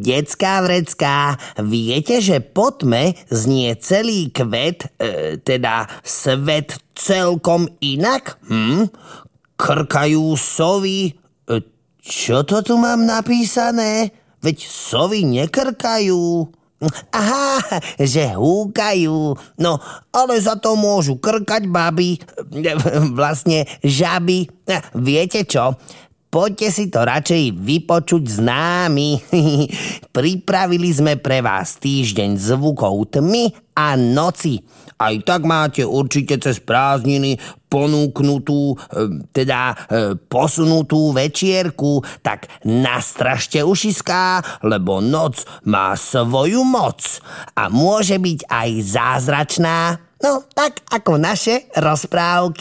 Decká vrecká, viete, že po tme znie celý kvet, teda svet celkom inak? Krkajú sovy. Čo to tu mám napísané? Veď sovy nekrkajú. Aha, že húkajú. No, ale za to môžu krkať baby, vlastne žaby. Viete čo? Poďte si to radšej vypočuť s námi. Pripravili sme pre vás týždeň zvukov tmy a noci. Aj tak máte určite cez prázdniny ponúknutú, posunutú večierku. Tak nastražte ušiská, lebo noc má svoju moc a môže byť aj zázračná. No, tak ako naše rozprávky.